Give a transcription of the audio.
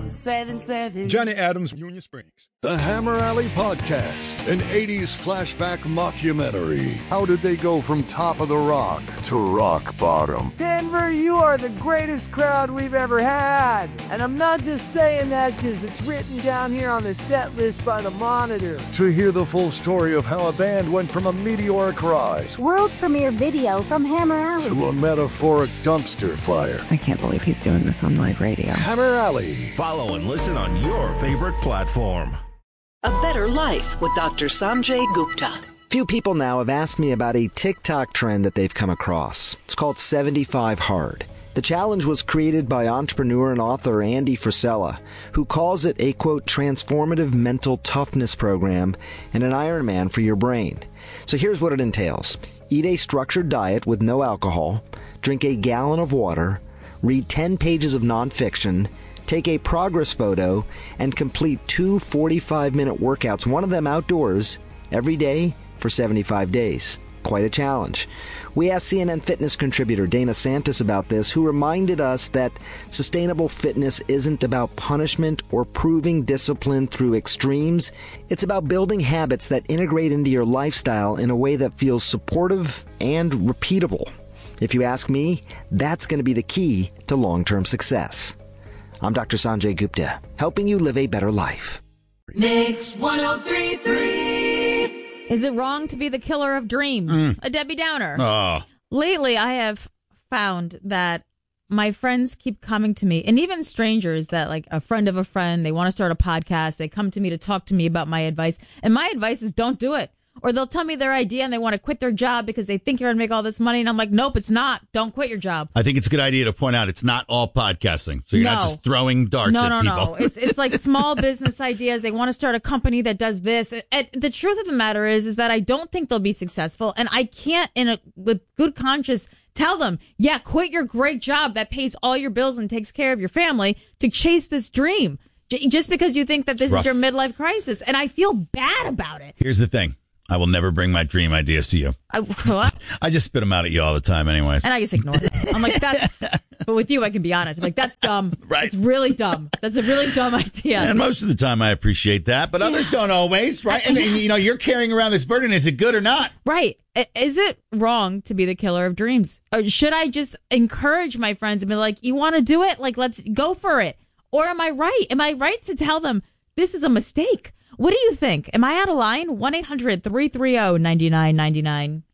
7-7. Johnny Adams, Union Springs. The Hammer Alley Podcast, an 80s flashback mockumentary. How did they go from top of the rock to rock bottom? Denver, you are the greatest crowd we've ever had. And I'm not just saying that because it's written down here on the set list by the Monitor. To hear the full story of how a band went from a meteoric rise, world premiere video from Hammer Alley, to a metaphoric dumpster fire. I can't believe he's doing this on live radio. Hammer Alley. Follow and listen on your favorite platform. A Better Life with Dr. Sanjay Gupta. Few people now have asked me about a TikTok trend that they've come across. It's called 75 Hard. The challenge was created by entrepreneur and author Andy Frisella, who calls it a, quote, transformative mental toughness program and an Ironman for your brain. So here's what it entails. Eat a structured diet with no alcohol, drink a gallon of water, read 10 pages of nonfiction, take a progress photo, and complete 2 45-minute workouts, one of them outdoors, every day for 75 days. Quite a challenge. We asked CNN Fitness contributor Dana Santis about this, who reminded us that sustainable fitness isn't about punishment or proving discipline through extremes. It's about building habits that integrate into your lifestyle in a way that feels supportive and repeatable. If you ask me, that's going to be the key to long-term success. I'm Dr. Sanjay Gupta, helping you live a better life. Mix 103.3. Is it wrong to be the killer of dreams? A Debbie Downer. Lately, I have found that my friends keep coming to me, and even strangers that, like a friend of a friend, they want to start a podcast. They come to me to talk to me about my advice. And my advice is don't do it. Or they'll tell me their idea and they want to quit their job because they think you're going to make all this money. And I'm like, nope, it's not. Don't quit your job. I think it's a good idea to point out it's not all podcasting. So you're not just throwing darts at people. No. It's like small business ideas. They want to start a company that does this. And the truth of the matter is that I don't think they'll be successful. And I can't, with good conscience, tell them, yeah, quit your great job that pays all your bills and takes care of your family to chase this dream. Just because you think that this is your midlife crisis. And I feel bad about it. Here's the thing. I will never bring my dream ideas to you. What? I just spit them out at you all the time anyways. And I just ignore them. I'm like, but with you, I can be honest. I'm like, that's dumb. Right. It's really dumb. That's a really dumb idea. And most of the time I appreciate that, but others don't always, right? And then, you're carrying around this burden. Is it good or not? Right. Is it wrong to be the killer of dreams? Or should I just encourage my friends and be like, you want to do it? Like, let's go for it. Or am I right? Am I right to tell them this is a mistake? What do you think? Am I out of line? 1-800-330-9999.